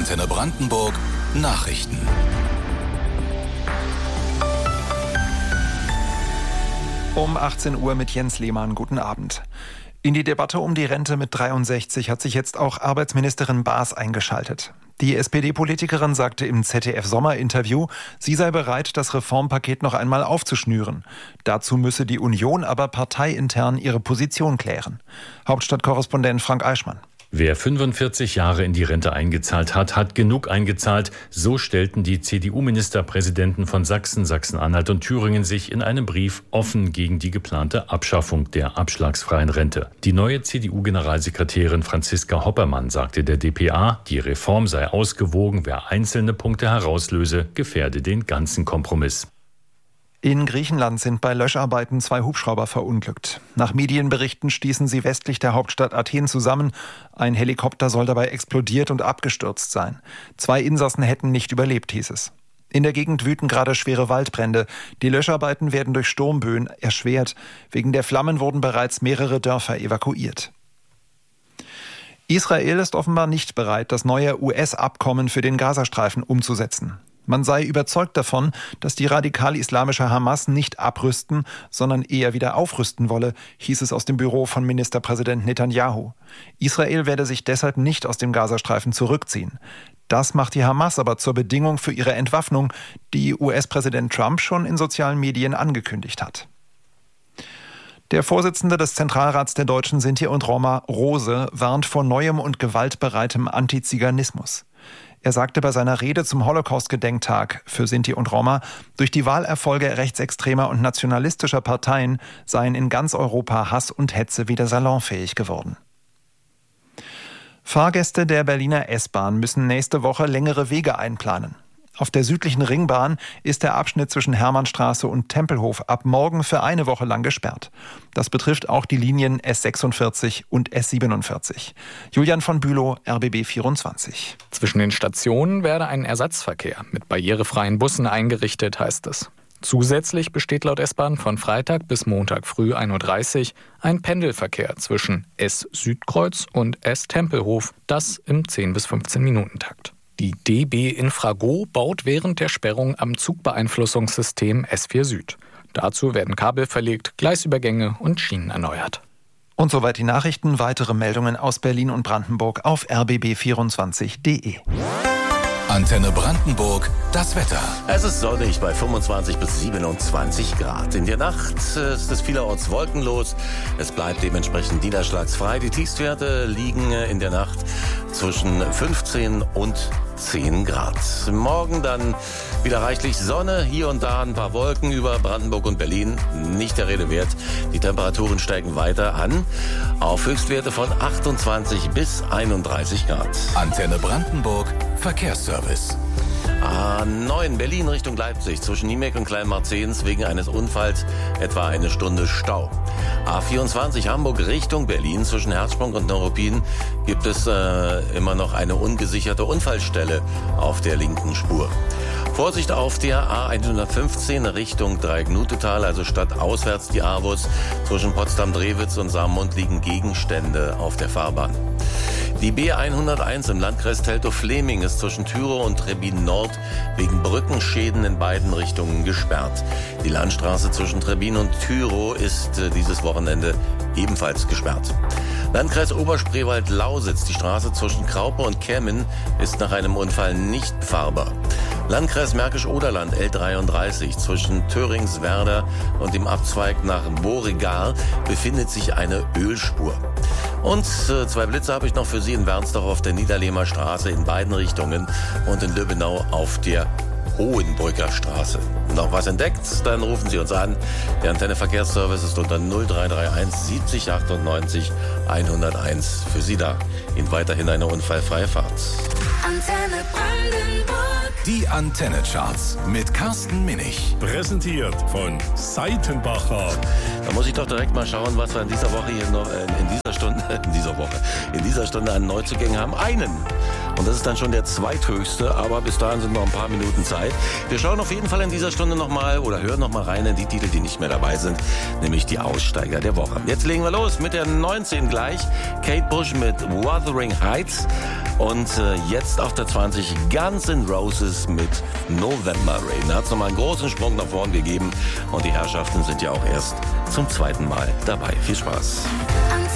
Antenne Brandenburg Nachrichten. Um 18 Uhr mit Jens Lehmann. Guten Abend. In die Debatte um die Rente mit 63 hat sich jetzt auch Arbeitsministerin Baas eingeschaltet. Die SPD-Politikerin sagte im ZDF-Sommerinterview, sie sei bereit, das Reformpaket noch einmal aufzuschnüren. Dazu müsse die Union aber parteiintern ihre Position klären. Hauptstadtkorrespondent Frank Eichmann. Wer 45 Jahre in die Rente eingezahlt hat, hat genug eingezahlt. So stellten die CDU-Ministerpräsidenten von Sachsen, Sachsen-Anhalt und Thüringen sich in einem Brief offen gegen die geplante Abschaffung der abschlagsfreien Rente. Die neue CDU-Generalsekretärin Franziska Hoppermann sagte der dpa, die Reform sei ausgewogen, wer einzelne Punkte herauslöse, gefährde den ganzen Kompromiss. In Griechenland sind bei Löscharbeiten 2 Hubschrauber verunglückt. Nach Medienberichten stießen sie westlich der Hauptstadt Athen zusammen. Ein Helikopter soll dabei explodiert und abgestürzt sein. 2 Insassen hätten nicht überlebt, hieß es. In der Gegend wüten gerade schwere Waldbrände. Die Löscharbeiten werden durch Sturmböen erschwert. Wegen der Flammen wurden bereits mehrere Dörfer evakuiert. Israel ist offenbar nicht bereit, das neue US-Abkommen für den Gazastreifen umzusetzen. Man sei überzeugt davon, dass die radikal-islamische Hamas nicht abrüsten, sondern eher wieder aufrüsten wolle, hieß es aus dem Büro von Ministerpräsident Netanyahu. Israel werde sich deshalb nicht aus dem Gazastreifen zurückziehen. Das macht die Hamas aber zur Bedingung für ihre Entwaffnung, die US-Präsident Trump schon in sozialen Medien angekündigt hat. Der Vorsitzende des Zentralrats der Deutschen Sinti und Roma, Rose, warnt vor neuem und gewaltbereitem Antiziganismus. Er sagte bei seiner Rede zum Holocaust-Gedenktag für Sinti und Roma, durch die Wahlerfolge rechtsextremer und nationalistischer Parteien seien in ganz Europa Hass und Hetze wieder salonfähig geworden. Fahrgäste der Berliner S-Bahn müssen nächste Woche längere Wege einplanen. Auf der südlichen Ringbahn ist der Abschnitt zwischen Hermannstraße und Tempelhof ab morgen für eine Woche lang gesperrt. Das betrifft auch die Linien S46 und S47. Julian von Bülow, RBB 24. Zwischen den Stationen werde ein Ersatzverkehr mit barrierefreien Bussen eingerichtet, heißt es. Zusätzlich besteht laut S-Bahn von Freitag bis Montag früh 1.30 Uhr ein Pendelverkehr zwischen S-Südkreuz und S-Tempelhof, das im 10- bis 15-Minuten-Takt. Die DB Infrago baut während der Sperrung am Zugbeeinflussungssystem S4 Süd. Dazu werden Kabel verlegt, Gleisübergänge und Schienen erneuert. Und soweit die Nachrichten. Weitere Meldungen aus Berlin und Brandenburg auf rbb24.de. Antenne Brandenburg, das Wetter. Es ist sonnig bei 25 bis 27 Grad. In der Nacht ist es vielerorts wolkenlos. Es bleibt dementsprechend niederschlagsfrei. Die Tiefstwerte liegen in der Nacht zwischen 15 und 10 Grad. Morgen dann wieder reichlich Sonne, hier und da ein paar Wolken über Brandenburg und Berlin. Nicht der Rede wert. Die Temperaturen steigen weiter an auf Höchstwerte von 28 bis 31 Grad. Antenne Brandenburg, Verkehrsservice. A9 Berlin Richtung Leipzig zwischen Niemek und Kleinmarzens wegen eines Unfalls etwa eine Stunde Stau. A24 Hamburg Richtung Berlin zwischen Herzsprung und Neuruppin gibt es immer noch eine ungesicherte Unfallstelle auf der linken Spur. Vorsicht auf der A115 Richtung Dreiecknutetal, also stadtauswärts die AWUS. Zwischen Potsdam-Drewitz und Saarmund liegen Gegenstände auf der Fahrbahn. Die B101 im Landkreis Teltow-Fleming ist zwischen Thürow und Trebbin Nord wegen Brückenschäden in beiden Richtungen gesperrt. Die Landstraße zwischen Trebbin und Thürow ist dieses Wochenende ebenfalls gesperrt. Landkreis Oberspreewald-Lausitz. Die Straße zwischen Kraupe und Kemmen ist nach einem Unfall nicht befahrbar. Landkreis Märkisch-Oderland L33 zwischen Thöringswerder und dem Abzweig nach Beauregard befindet sich eine Ölspur. Und 2 Blitze habe ich noch für Sie in Wernsdorf auf der Niederlehmer Straße in beiden Richtungen und in Löbenau auf der Hohenbrücker Straße. Noch was entdeckt? Dann rufen Sie uns an. Der Antenne Verkehrsservice ist unter 0331 70 98 101 für Sie da. Ihnen weiterhin eine unfallfreie Fahrt. Antenne Brandenburg. Die Antenne-Charts mit Carsten Minich. Präsentiert von Seitenbacher. Da muss ich doch direkt mal schauen, was wir in dieser Woche hier noch in dieser Stunde an Neuzugängen haben. Und das ist dann schon der zweithöchste, aber bis dahin sind noch ein paar Minuten Zeit. Wir schauen auf jeden Fall in dieser Stunde nochmal oder hören nochmal rein in die Titel, die nicht mehr dabei sind, nämlich die Aussteiger der Woche. Jetzt legen wir los mit der 19 gleich. Kate Bush mit Wuthering Heights. Und jetzt auf der 20 Guns N' Roses mit November Rain. Da hat es nochmal einen großen Sprung nach vorn gegeben. Und die Herrschaften sind ja auch erst zum zweiten Mal dabei. Viel Spaß.